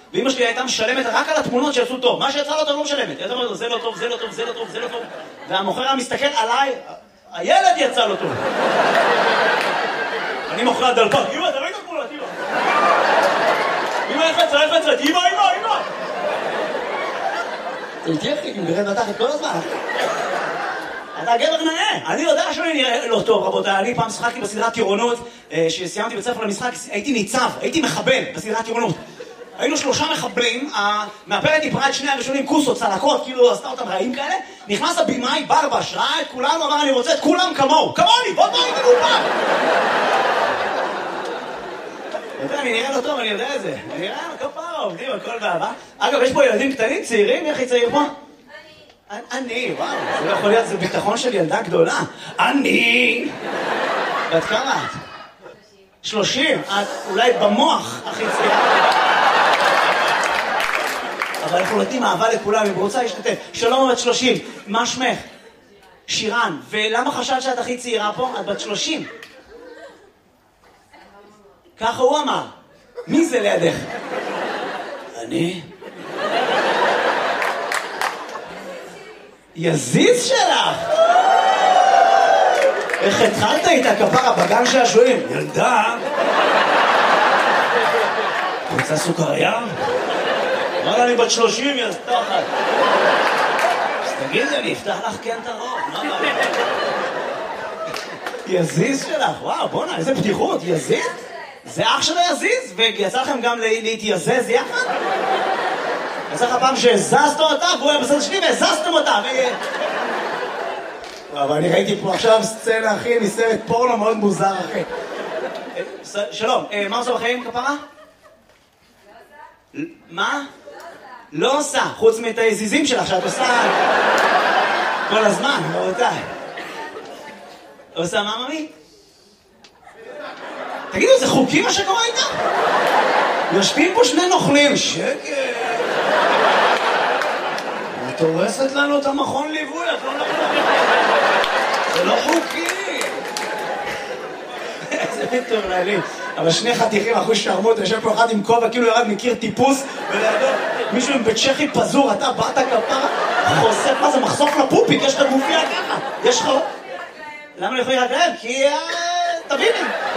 ואמא שלי הייתה משלמת רק על התמונות שעשו טוב. מה שיצא לא טוב לא משלמת. היא הייתה אומרת, זה לא טוב, זה לא טוב, זה לא טוב, זה לא טוב. והמוכר היה מסתכל עליי, הילד יצא לא טוב. אני מוכרה דלפק, אמא, אתה ראית תמונות, אמא. אמא, איך יצאת, אמא. אתה תהיה אחי, אם גרד בתחת כל הזמן. אתה גבר נאה. אני יודע שאני נראה לא טוב, רבותיי. אני פעם שחקתי בסדרת טירונות, שסיימתי בית ספר למשחק, הייתי ניצב, הייתי מחבל בסדרת טירונות. היינו 3 מחבלים, המאפרת דיברה את שני הראשונים, כוסות, צלקות, כאילו עשתה אותם רעים כאלה. נכנס הבימאי, ברבש, ראה את כולנו, אמר אני רוצה את כולם כמוהו. כמוני, עוד לא הייתי גופה. אני נראה לא טוב, אני יודע את זה. אני נראה כפרה, עובדים, הכל באהבה. אגב, יש פה ילדים קטנים, צעירים, איך היא צעיר פה? אני, וואו, זה לא יכול להיות, זה ביטחון של ילדה גדולה. אני! בת כמה את? 30. את אולי במוח הכי צעירה. אבל אנחנו נותנים אהבה לכולם, אם רוצה להשתתף. שלום, בת 30. מה שמך? שירן. ולמה חשבת שאת הכי צעירה פה? את בת 30. ככה הוא אמר. מי זה לידך? אני? יזיז שלך! איך התחלת איתה כפרה בגן שעשועים? ילדה! רוצה סוכריה? אמרה אני בת 30, יא סתחת. אז תגידי, אני אפתח לך כן את הרוב. יזיז שלך, וואו, בוא'נה, איזה פתיחות, יזיז? זה אח שלו יזיז? ויצא לכם גם להתייזז יחד? יצא לך פעם שהזזת אותה, והוא היה בסדר שלי והזזתם אותה, אבל אני ראיתי פה עכשיו סצנה, אחי, מסרט פורנו מאוד מוזר, אחי. שלום, מה עושה בחיים, כפרה? מה? לא עושה, חוץ מאת היזיזים שלך שאת עושה כל הזמן, רבותיי. עושה מה, ממי? תגידו, זה חוקי מה שקורה איתה? יושבים פה 2 נוכלים, שקט. את הורסת לנו את המכון ליווי, את לא נוכלים. זה לא חוקי. איזה מטורללים. אבל 2 חתיכים, אחוז שרמות, יושב פה אחד עם כובע, כאילו ירד מכיר טיפוס, ולידו מישהו עם בית שחי פזור, אתה באת כפרה, חושף, מה זה, מחשוף לפופיק, יש לך גופיה ככה, יש לך... למה לא יכולים להגרב? כי... תביני.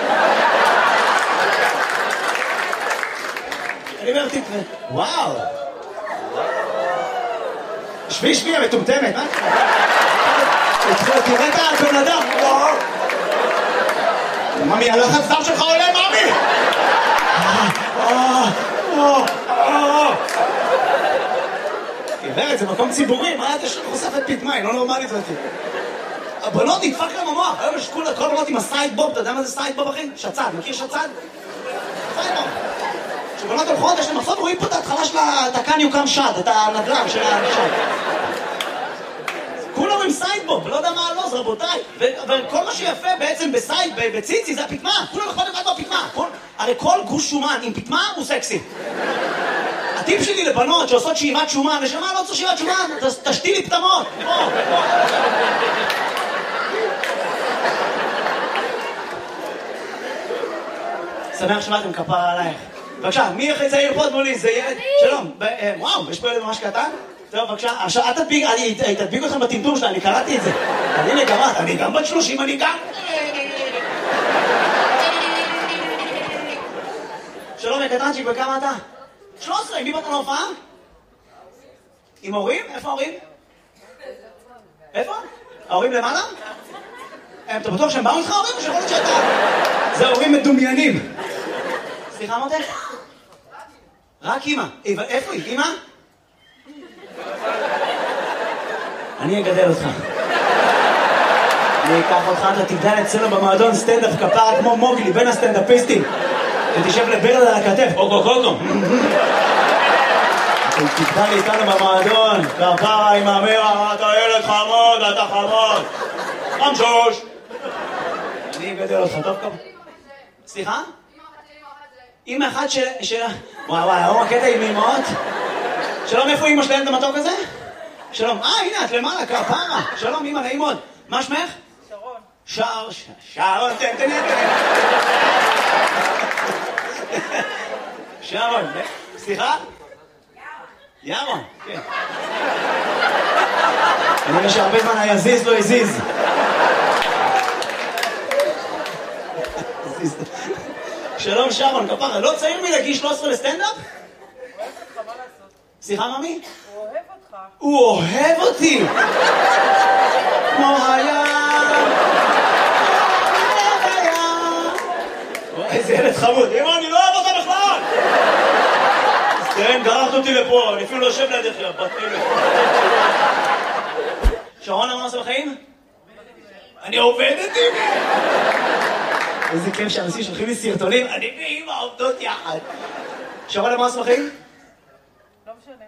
אני אומר, תתראה, וואו. שבי, המטומטמת, מה? תראה את הבן אדם, וואו. ממי, הלחץ דם שלך עולה, ממי! גברת, זה מקום ציבורי, מה את יש חושפת פתמה, היא לא נורמלית אותי. הבנות נדפק להם המוח, היום יש כל הבנות עם הסיידבוב, אתה יודע מה זה סיידבוב, אחי? שצד, מכיר שצד? סיידבוב. כשבנות הולכות, יש להם מחסות, רואים פה את ההתחלה של התקן יוקם שד, את הנדל"ן של השד. כולם עם סיידבוב, לא יודע מה הלוז, רבותיי. וכל מה שיפה בעצם בסייד, בציצי, זה הפתמה. כולם יכולים לבד בפתמה. הרי כל גוש שומן עם פתמה הוא סקסי. הטיפ שלי לבנות שעושות שאיבת שומן, לשמה לא צריך שאיבת שומן, תשתי לי פתמות. שמח שבאתם, כפרה עלייך. בבקשה, מי הכי צעיר פה תנו לי? זה ילד? שלום. וואו, יש פה ילד ממש קטן? טוב, בבקשה. עכשיו, אל תדביק אתכם בטמטום שלה, אני קראתי את זה. הנה גם את, אני גם בת 30, אני גם... שלום, קטנצ'יק, וכמה אתה? 13, מי באת להופעה? עם הורים? איפה ההורים? איפה? ההורים למעלה? אתה בטוח שהם באו איתך ההורים או שיכול להיות שאתה... זה ההורים מדומיינים. סליחה, מותך? רק אמא. איפה היא? אמא? אני אגדל אותך. אני אקח אותך, אתה תגדל אצלנו במועדון סטנדאפ כפרה כמו מוגלי, בין הסטנדאפיסטים. ותשב לברד על הכתף, אוגו. תגדל איתנו במועדון, כפרה עם אמרה, אתה ילד חמוד, אתה חמוד. חמשוש. אני אגדל אותך, טוב כפרה. סליחה? אמא אחת של... וואו, הקטע עם אמאות. שלום, איפה אמא שלהם את המתוק הזה? שלום, הנה, את למעלה, כפרה. שלום, אמא, נעים מאוד. מה שמך? שרון. שרון, תן. שרון, סליחה? ירון, כן. אני רואה שהרבה זמן היה זיז, לא הזיז. שלום שרון, כפרה, לא צעיר מלגיל 13 לסטנדאפ? אוהב אותך, מה לעשות? סליחה, ממי? הוא אוהב אותך. הוא אוהב אותי! כמו איזה ילד חמוד. אמא, אני לא אוהב אותה בכלל! אז כן, גררת אותי לפה, אני אפילו לא יושב לידך, בטלת. שרון, מה עושה בחיים? אני עובדת עם זה! איזה כיף שאנשים שולחים לי סרטונים, אני ואמא עובדות יחד. שרון, מה עושה בחיים? לא משנה.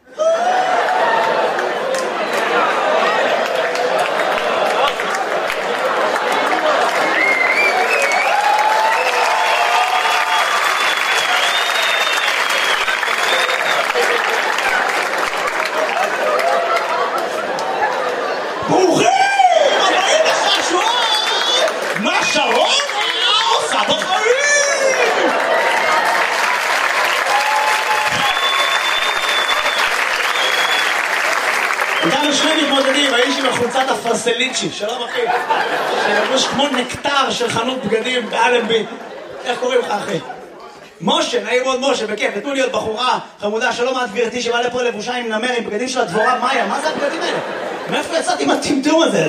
ברוכים! הבאים לחשוב! מה שרון עושה בחיים? איתנו שני מתמודדים, האיש עם החולצת הפרסליצ'י, שלום אחי, שלבוש כמו נקטר של חנות בגדים באלנבי. איך קוראים לך אחי? משה, נעים מאוד משה, בכיף, נתנו לי עוד בחורה חמודה, שלום את גברתי שבאה לפה לבושה עם נמר, עם בגדים של הדבורה מאיה, מה זה הבגדים האלה? מאיפה יצאתי עם הטמטום הזה?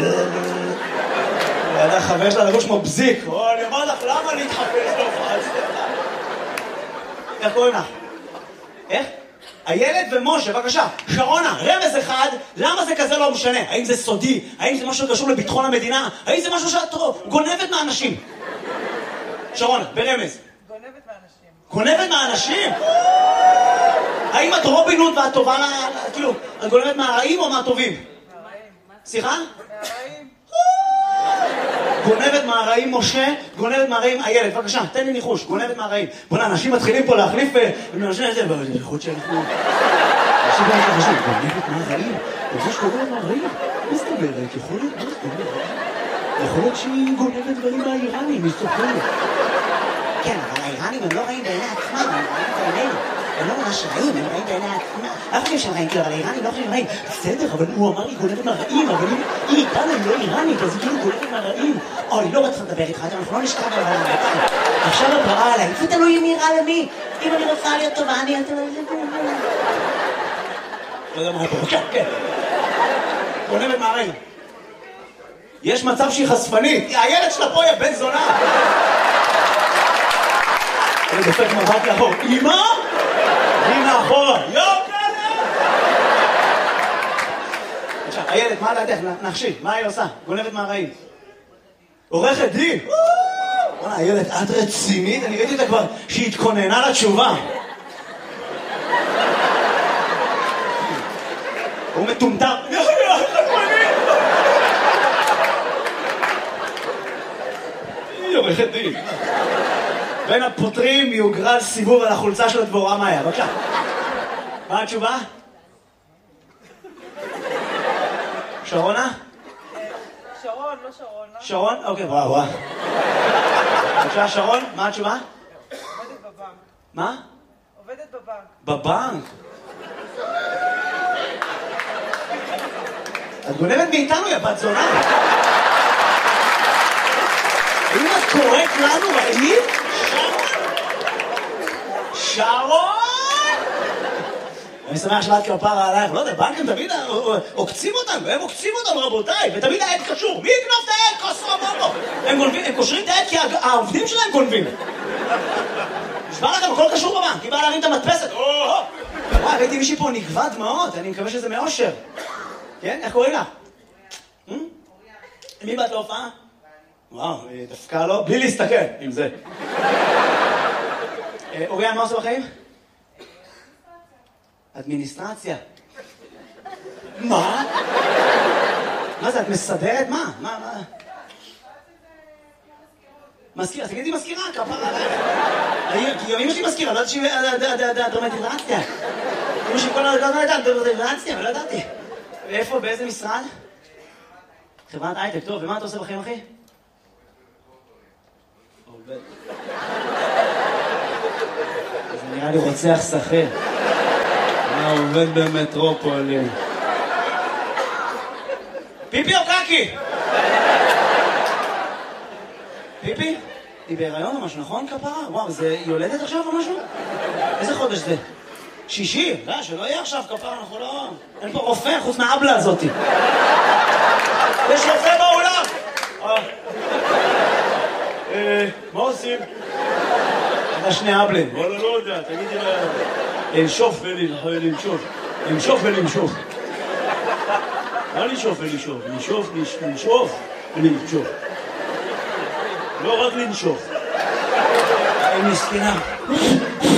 חבר שלה לבוש כמו בזיק, אני אומר לך, למה להתחפש להופעה? איך קוראים לך? איך? הילד ומשה, בבקשה, שרונה, רמז אחד, למה זה כזה לא משנה? האם זה סודי? האם זה משהו שקשור לביטחון המדינה? האם זה משהו שאת גונבת מהאנשים? שרונה, ברמז. גונבת מאנשים. גונבת מהאנשים? האם את רובין הוד ואת טובה כאילו, את גונבת מהרעים או מהטובים? מהרעים. סליחה? מהרעים. גונבת מהרעים משה, גונבת מהרעים הילד, בבקשה, תן לי ניחוש, גונבת מהרעים. בוא'נה, אנשים מתחילים פה להחליף, אנשים את זה, יכול להיות שאנחנו... אנשים גם חשוב, גונבת מהרעים? זה שגונבת מהרעים? מה זאת אומרת? יכול להיות, מה זאת אומרת? יכול להיות שהיא גונבת דברים מהאיראנים, היא סופרת. כן, אבל האיראנים הם לא רעים בעיני עצמם, הם רעים בעינינו. הם לא ממש רעים, הם רעים בעיני עצמם. אנחנו חושבים שהם רעים, כאילו, אבל האיראנים לא חושבים רעים. בסדר, אבל הוא אמר לי גונבת מהרעים, אבל היא איתנו, היא לא איראנית, אז היא כאילו גונבת מהרעים. אוי, לא רוצה לדבר איתך, אנחנו לא נשכב על הרעיון. עכשיו את רעה עליי, זה תלוי אם נראה למי. אם אני רוצה להיות טובה, אני אתן לזה. לא יודע מה פה, כן. גונבת מהרעים. יש מצב שהיא חשפנית. הילד שלה פה היא בן זונה. אני דופק מבט לאחור. אמא? אמא אחורה. עכשיו, הילד, מה לידך? נחשי, מה היא עושה? גונבת מהרעים. עורכת דין. וואלה, הילד, את רצינית? אני ראיתי אותה כבר שהיא התכוננה לתשובה. הוא מטומטם. היא עורכת דין. בין הפותרים יוגרל סיבוב על החולצה של הדבורה מאיה. בבקשה. מה התשובה? שרונה? שרון, לא שרונה. שרון? אוקיי, וואו. בבקשה, שרון, מה התשובה? עובדת בבנק. מה? עובדת בבנק. בבנק? את גונבת מאיתנו, יא בת זונה. האם את קוראת לנו רעים? שרון! אני שמח שלאת כפרה עלייך, לא יודע, בנקים תמיד עוקצים אותנו, הם עוקצים אותנו רבותיי, ותמיד העד קשור, מי יקנוב את העד? כוסו המומו! הם קושרים את העד כי העובדים שלהם גונבים. נשמע לכם, הכל קשור בבנק, היא באה להרים את המדפסת, וואי, ראיתי מישהי פה נגבה דמעות, אני מקווה שזה מאושר. כן? איך קוראים לך? מי באת להופעה? וואו, דווקא לא, בלי להסתכל, עם זה. אוריאן, מה עושה בחיים? אדמיניסטרציה. מה? מה זה, את מסדרת? מה? מזכירה, תגידי מזכירה, כפרה עלייך. כי גם אמא שלי מזכירה, לא ידעתי שהיא דרמטיזציה. אמא שלי כל הזמן הייתה דרמטיזציה, ולא ידעתי. ואיפה, באיזה משרד? חברת הייטק, טוב, ומה אתה עושה בחיים, אחי? עובד. אז נראה לי רוצח שכיר. עובד במטרופולין. פיפי או קקי? פיפי? היא בהיריון או משהו, נכון כפרה? וואו, זה יולדת עכשיו או משהו? איזה חודש זה? שישי? לא, שלא יהיה עכשיו כפרה, אנחנו לא... אין פה רופא חוץ מהאבלה הזאתי. יש רופא באולם! מה עושים? אתה שני אבלים. וואלה, לא יודע, תגידי לה... לנשוף ולנשוף. לנשוף ולנשוף. לא לנשוף ולנשוף. לנשוף ולנשוף. לא רק לנשוף. היא מסכנה.